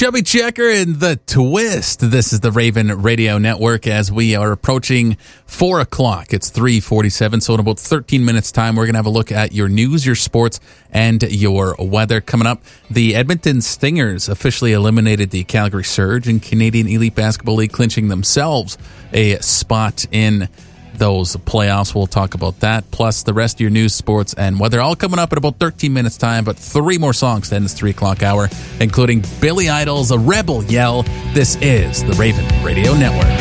Chubby Checker and the Twist. This is the Raven Radio Network as we are approaching 4 o'clock. It's 3:47, so in about 13 minutes' time, we're going to have a look at your news, your sports, and your weather. Coming up, the Edmonton Stingers officially eliminated the Calgary Surge in Canadian Elite Basketball League, clinching themselves a spot in those playoffs. We'll talk about that, plus the rest of your news, sports, and weather, all coming up in about 13 minutes time, but 3 more songs to end this 3 o'clock hour, including Billy Idol's A Rebel Yell. This is the Raven Radio Network.